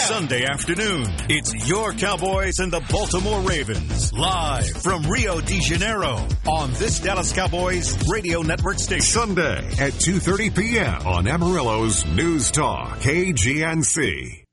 Sunday afternoon, it's your Cowboys and the Baltimore Ravens. Live from Rio de Janeiro on this Dallas Cowboys radio network station. Sunday at 2:30 p.m. on Amarillo's News Talk, KGNC.